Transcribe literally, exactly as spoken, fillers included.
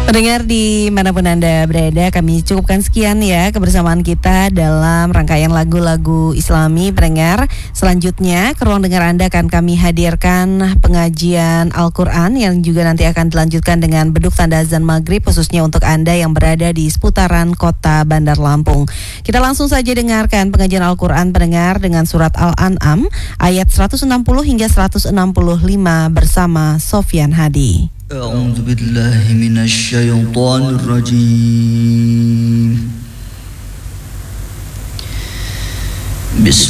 Pendengar dimanapun Anda berada, kami cukupkan sekian ya kebersamaan kita dalam rangkaian lagu-lagu Islami. Pendengar, selanjutnya ke ruang dengar Anda akan kami hadirkan pengajian Al-Quran yang juga nanti akan dilanjutkan dengan beduk tanda azan maghrib khususnya untuk Anda yang berada di seputaran kota Bandar Lampung. Kita langsung saja dengarkan pengajian Al-Quran pendengar dengan surat Al-An'am ayat seratus enam puluh hingga seratus enam puluh lima bersama Sofyan Hadi. أعوذ بالله من الشيطان الرجيم بسم